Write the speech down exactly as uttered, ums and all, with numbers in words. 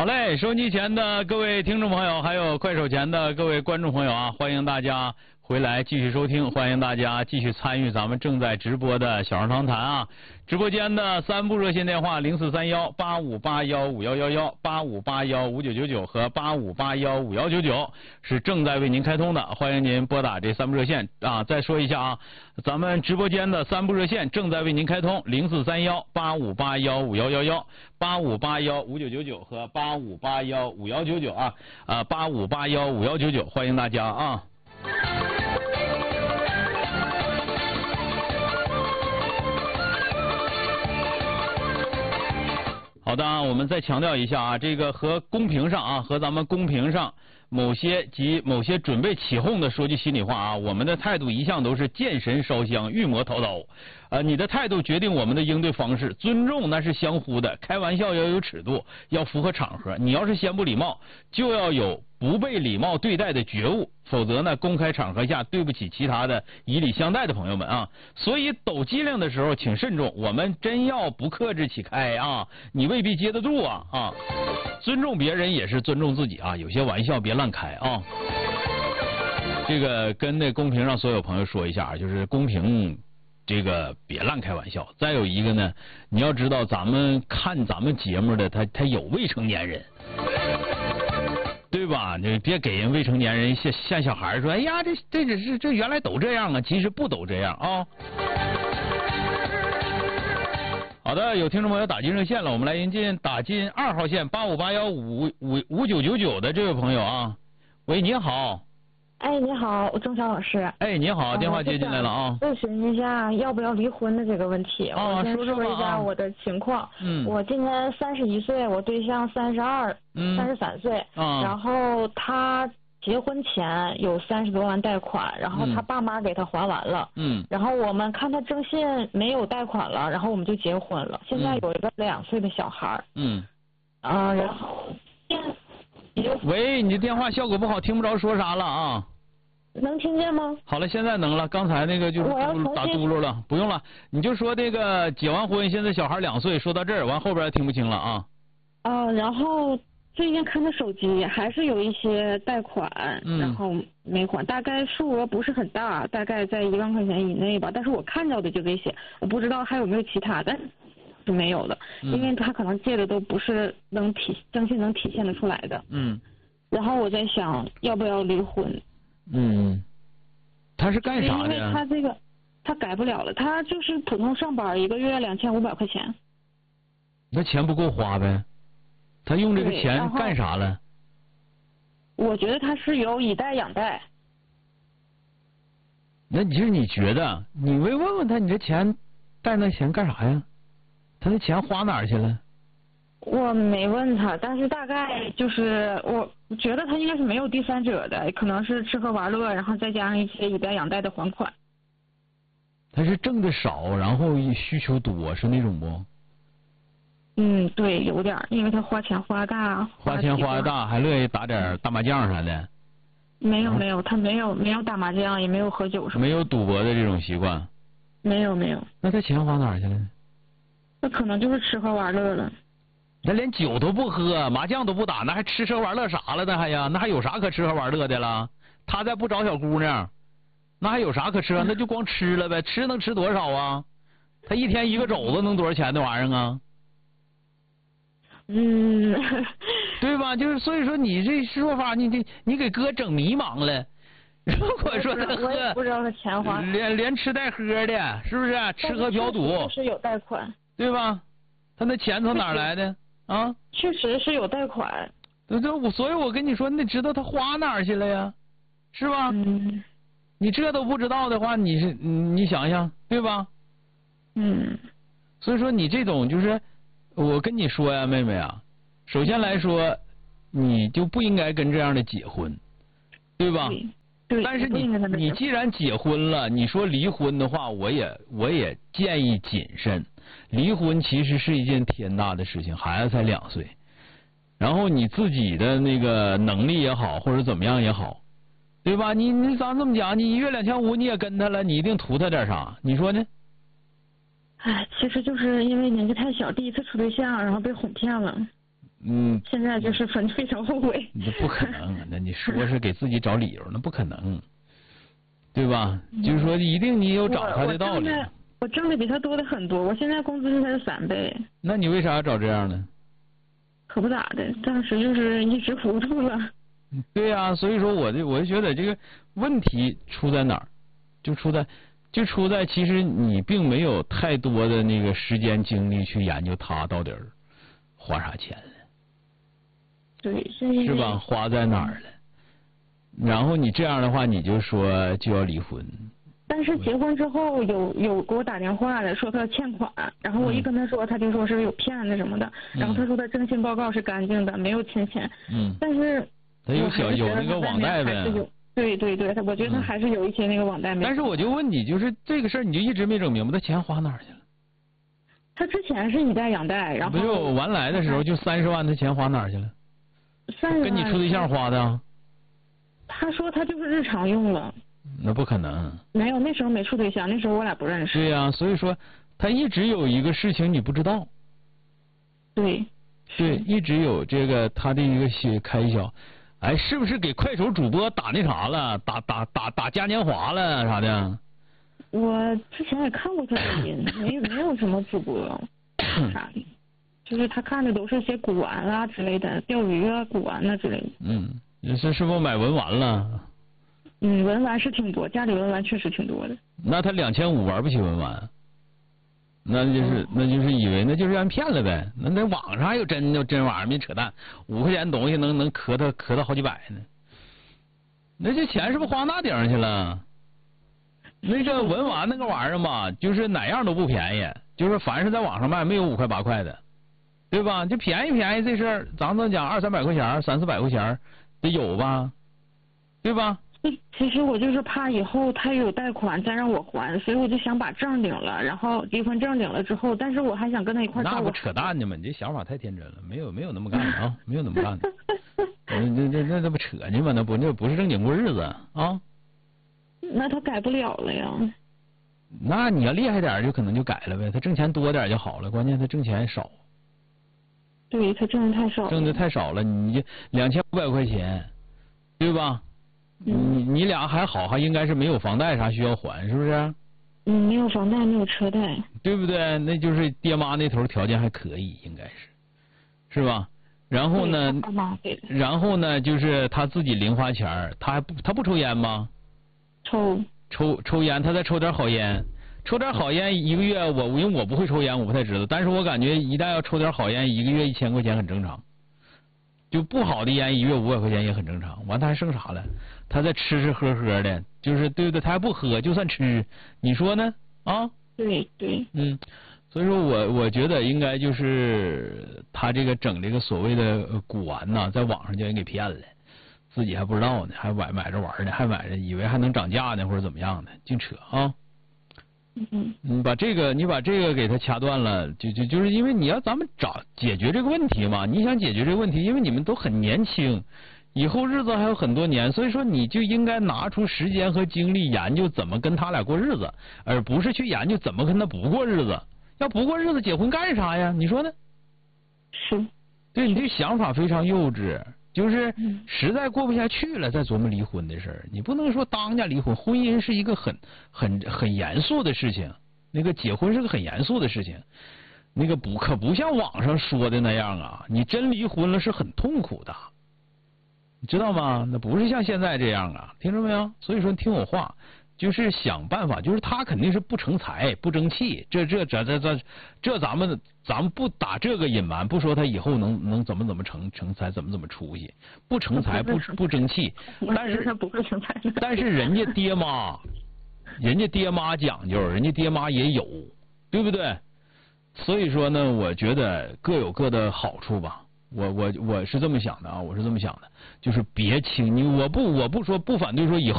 好嘞，收音机前的各位听众朋友，还有快手前的各位观众朋友啊，欢迎大家回来继续收听，欢迎大家继续参与咱们正在直播的小儿堂谈啊。直播间的三部热线电话零四三幺八五八幺五幺幺幺、八五八幺五九九九和八五八幺五幺九九是正在为您开通的，欢迎您拨打这三部热线啊。再说一下啊，咱们直播间的三部热线正在为您开通，零四三幺八五八幺五幺幺幺、八五八幺五九九九和八五八幺五幺九九啊啊八五八幺五幺九九，欢迎大家啊。好的，我们再强调一下啊，这个和公屏上啊，和咱们公屏上某些及某些准备起哄的，说句心里话啊，我们的态度一向都是见神烧香，遇魔掏刀。呃，你的态度决定我们的应对方式，尊重那是相互的，开玩笑要有尺度，要符合场合。你要是先不礼貌，就要有不被礼貌对待的觉悟，否则呢，公开场合下对不起其他的以礼相待的朋友们啊。所以抖机灵的时候请慎重，我们真要不克制起开啊，你未必接得住啊啊！尊重别人也是尊重自己啊，有些玩笑别乱开啊。这个跟那公屏上所有朋友说一下，就是公屏这个别乱开玩笑。再有一个呢，你要知道咱们看咱们节目的他他有未成年人，对吧？你别给人未成年人像像小孩说，哎呀，这这只是这原来都这样啊，其实不都这样啊。好的，有听众朋友打进热线了，我们来迎接打进二号线八五八幺五五五九九九的这位朋友啊。喂，你好。 哎，你好，钟晓老师。 哎，你好，电话接进来了啊。 咨询一下要不要离婚的这个问题。 啊， 我先说说一下我的情况。 嗯。 我今年三十一岁，我对象三十二，三十三岁。 啊。 然后他结婚前有三十多万贷款，然后他爸妈给他还完了。 嗯。 然后我们看他征信没有贷款了，然后我们就结婚了。现在有一个两岁的小孩。 嗯。 啊，然后。 喂，你的电话效果不好，听不着说啥了啊？ 能听见吗？ 好了，现在能了。刚才那个就是打嘟噜了，不用了，你就说这个结完婚，现在小孩两岁，说到这儿，完后边听不清了啊。 啊，然后最近看他手机还是有一些贷款， 嗯、 然后没还，大概数额不是很大，大概在一万块钱以内吧。但是我看到的就这些，我不知道还有没有其他的。是没有的，因为他可能借的都不是能体征信能体现得出来的。 嗯。 然后我在想要不要离婚。 嗯。他是干啥的？ 因为他这个他改不了了，他就是普通上班，一个月两千五百块钱。 那钱不够花呗？他用这个钱干啥了？ 我觉得他是有以贷养贷。 那你就是你觉得，你没问问他，你这钱贷那钱干啥呀？他那钱花哪儿去了？ 我没问他，但是大概就是我觉得他应该是没有第三者的，可能是吃喝玩乐，然后再加上一些以贷养贷的还款。 他是挣的少，然后需求多，是那种不？ 嗯，对，有点，因为他花钱花大。 花钱花大，还乐意打点打麻将啥的。 没有没有，他没有没有打麻将，也没有喝酒什么。 没有赌博的这种习惯。 没有没有。 那他钱花哪儿去了？ 那可能就是吃喝玩乐了。 那连酒都不喝，麻将都不打，那还吃喝玩乐啥了？那还呀？那还有啥可吃喝玩乐的了？他再不找小姑娘，那还有啥可吃？那就光吃了呗，吃能吃多少啊？他一天一个肘子能多少钱的玩意儿啊？ 嗯， 对吧？就是所以说你这说法，你这你给哥整迷茫了。如果说他喝， 我也不知道他钱花， 连连吃带喝的，是不是？吃喝嫖赌是有贷款， 对吧？他那钱从哪儿来的啊？ 确实是有贷款。 对对，我所以，我跟你说，你得知道他花哪儿去了呀，是吧？ 嗯。 你这都不知道的话，你是你想想，对吧？ 嗯。 所以说，你这种就是，我跟你说呀，妹妹啊，首先来说，你就不应该跟这样的结婚，对吧？ 对。对， 但是你你既然结婚了，你说离婚的话，我也我也建议谨慎。离婚其实是一件天大的事情，孩子才两岁，然后你自己的那个能力也好，或者怎么样也好，对吧？你你咱这么讲，你一月两千五你也跟他了，你一定图他点啥？你说呢？ 哎，其实就是因为年纪太小，第一次处对象，然后被哄骗了。 嗯， 现在就是很非常后悔。 那不可能，那你说是给自己找理由，那不可能，对吧？嗯、就是说一定你有找他的道理。 我, 我, 我挣的比他多的很多，我现在工资是他的三倍。 那你为啥要找这样呢？ 可不咋的，当时就是一时糊涂了。 对呀、啊，所以说我就我就觉得这个问题出在哪儿，就出在就出在其实你并没有太多的那个时间精力去研究他到底花啥钱了。 对， 是吧？花在哪儿了？然后你这样的话，你就说就要离婚。 但是结婚之后有有给我打电话的，说他欠款，然后我一跟他说，嗯、他就说是有骗子什么的，然后他说他征信报告是干净的，没有欠钱。嗯。但是他有小有那个网贷呗。 对对对，我觉得他还是有一些那个网贷没。 但是我就问你，就是这个事儿，你就一直没整明白，他钱花哪儿去了？ 他之前是以贷养贷，然后没有完来的时候就三十万，他钱花哪儿去了？跟你处对象花的？ 他说他就是日常用了。 那不可能。 没有，那时候没处对象，那时候我俩不认识。 对呀、啊，所以说他一直有一个事情你不知道。 对。 对，一直有这个他的一个些开销，哎，是不是给快手主播打那啥了？打打打打嘉年华了啥的？ 我之前也看过他抖音，没没有什么主播啥的。就是他看的都是些古玩啊之类的，钓鱼啊、古玩啊之类的。 嗯，你是是不是买文玩了？ 嗯，文玩是挺多，家里文玩确实挺多的。 那他两千五玩不起文玩，那就是、嗯、那就是以为那就是让人骗了呗。那那网上还有真有真玩意儿，别扯淡，五块钱东西能能磕他磕到好几百呢。那这钱是不是花那顶上去了？那个文玩那个玩意儿嘛，就是哪样都不便宜，就是凡是在网上卖，没有五块八块的。对吧？就便宜便宜这事儿，咱们讲二三百块钱、三四百块钱得有吧？对吧？ 其实我就是怕以后他有贷款再让我还，所以我就想把证领了，然后离婚证领了之后，但是我还想跟他一块儿。 那不扯淡呢吗？你这想法太天真了，没有没有那么干的啊，没有那么干的。那那那那那不扯呢吗？那不那不是正经过日子啊？ 那他改不了了呀。 那你要厉害点，就可能就改了呗。他挣钱多点就好了，关键他挣钱少。 对，他挣的太少了， 挣的太少了，你两千五百块钱，对吧？嗯、你你俩还好，还应该是没有房贷啥需要还，是不是？ 嗯，没有房贷，没有车贷， 对不对？那就是爹妈那头条件还可以，应该是，是吧？然后呢，然后呢，就是他自己零花钱，他还不他不抽烟吗？ 抽抽抽烟，他再抽点好烟。抽点好烟一个月，我因为我不会抽烟，我不太知道。但是我感觉一旦要抽点好烟，一个月一千块钱很正常。就不好的烟，一个月五百块钱也很正常。完他还剩啥了？他再吃吃喝喝的，就是对不对？他还不喝，就算吃，你说呢？啊？ 对对。 嗯，所以说我我觉得应该就是他这个整这个所谓的古玩呐，在网上就人给骗了，自己还不知道呢，还买买着玩呢，还买着以为还能涨价呢，或者怎么样的，净扯啊！ 嗯， 你把这个，你把这个给他掐断了，就就就是因为你要咱们找解决这个问题嘛，你想解决这个问题，因为你们都很年轻，以后日子还有很多年，所以说你就应该拿出时间和精力研究怎么跟他俩过日子，而不是去研究怎么跟他不过日子。要不过日子结婚干啥呀？你说呢？ 是。 对，你这想法非常幼稚。就是实在过不下去了，再琢磨离婚的事儿。你不能说当下离婚，婚姻是一个很很很严肃的事情，那个结婚是个很严肃的事情，那个不可不像网上说的那样啊，你真离婚了是很痛苦的，你知道吗？那不是像现在这样啊，听着没有？所以说听我话，就是想办法，就是他肯定是不成才不争气，这这这这这这咱们咱们不打这个隐瞒，不说他以后能能怎么怎么成成才，怎么怎么出息，不成才不不争气，但是他不会成才的， 但是人家爹妈，人家爹妈讲究，人家爹妈也有，对不对？所以说呢，我觉得各有各的好处吧。我我我是这么想的啊，我是这么想的，就是别轻你我不我不说不反对说以后。